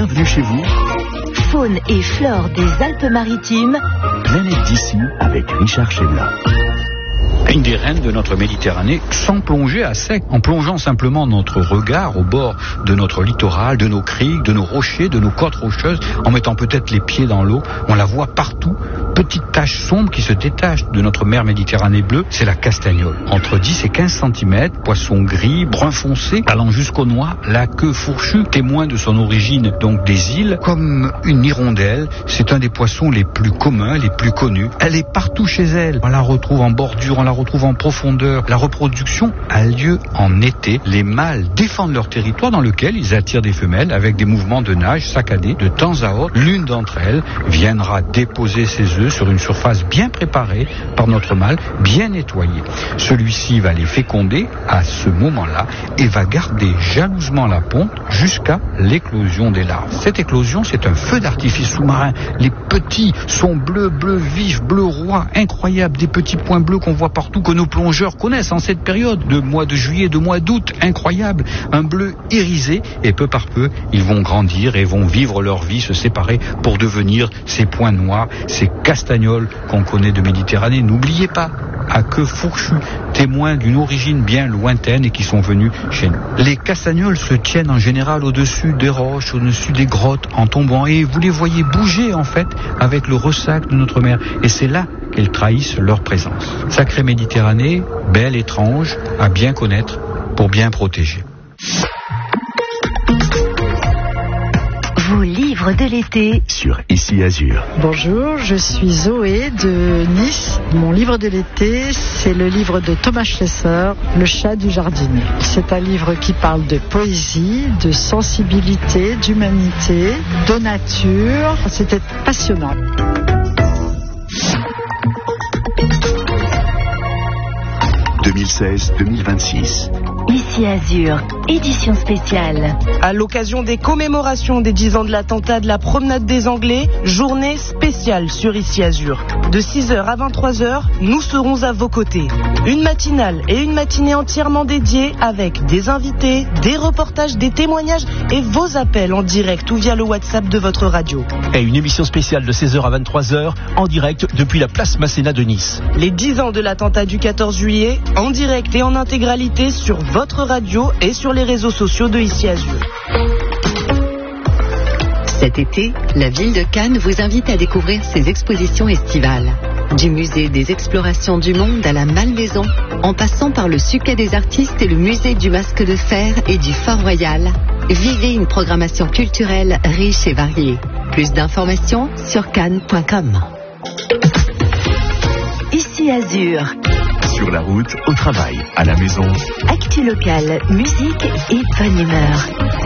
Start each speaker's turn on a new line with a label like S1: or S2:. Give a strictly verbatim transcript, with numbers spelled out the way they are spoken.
S1: Bienvenue chez vous.
S2: Faune et flore des Alpes-Maritimes.
S1: Planète d'ici avec Richard Chebla.
S3: Une des reines de notre Méditerranée, sans plonger à sec, en plongeant simplement notre regard au bord de notre littoral, de nos criques, de nos rochers, de nos côtes rocheuses, en mettant peut-être les pieds dans l'eau, on la voit partout. Petite tache sombre qui se détache de notre mer Méditerranée bleue, c'est la castagnole. Entre dix et quinze centimètres, poisson gris, brun foncé, allant jusqu'au noir, la queue fourchue, témoin de son origine, donc des îles, comme une hirondelle. C'est un des poissons les plus communs, les plus connus. Elle est partout chez elle. On la retrouve en bordure, on la retrouve en profondeur. La reproduction a lieu en été. Les mâles défendent leur territoire dans lequel ils attirent des femelles avec des mouvements de nage saccadés. De temps à autre, l'une d'entre elles viendra déposer ses œufs sur une surface bien préparée par notre mâle, bien nettoyée. Celui-ci va les féconder à ce moment-là et va garder jalousement la ponte jusqu'à l'éclosion des larves. Cette éclosion, c'est un feu d'artifice sous-marin. Les petits sont bleus, bleus vifs, bleus rois, incroyables, des petits points bleus qu'on voit partout, que nos plongeurs connaissent en cette période de mois de juillet, de mois d'août, incroyable, un bleu irisé, et peu par peu, ils vont grandir et vont vivre leur vie, se séparer pour devenir ces points noirs, ces castagnols qu'on connaît de Méditerranée. N'oubliez pas, à queue fourchue, témoins d'une origine bien lointaine et qui sont venus chez nous. Les castagnols se tiennent en général au-dessus des roches, au-dessus des grottes, en tombant, et vous les voyez bouger en fait avec le ressac de notre mer, et c'est là qu'elles trahissent leur présence. Sacrée Méditerranée, belle, étrange, à bien connaître pour bien protéger.
S2: Vos livres de l'été
S1: sur Ici Azur.
S4: Bonjour, je suis Zoé de Nice. Mon livre de l'été, c'est le livre de Thomas Schlesser, Le chat du jardinier. C'est un livre qui parle de poésie, de sensibilité, d'humanité, de nature. C'était passionnant.
S1: deux mille seize deux mille vingt-six.
S2: Ici Azur, édition spéciale.
S5: À l'occasion des commémorations des dix ans de l'attentat de la promenade des Anglais, journée spéciale sur Ici Azur. De six heures à vingt-trois heures, nous serons à vos côtés. Une matinale et une matinée entièrement dédiée avec des invités, des reportages, des témoignages et vos appels en direct ou via le WhatsApp de votre radio.
S6: Et une émission spéciale de seize heures à vingt-trois heures en direct depuis la place Masséna de Nice.
S5: Les dix ans de l'attentat du quatorze juillet, en direct et en intégralité sur votre radio et sur les réseaux sociaux de Ici Azur.
S7: Cet été, la ville de Cannes vous invite à découvrir ses expositions estivales. Du musée des explorations du monde à la Malmaison, en passant par le Suquet des artistes et le musée du masque de fer et du Fort Royal, vivez une programmation culturelle riche et variée. Plus d'informations sur cannes point com.
S2: Ici Azur.
S1: Sur la route, au travail, à la maison.
S2: Actu locale, musique et bonne humeur.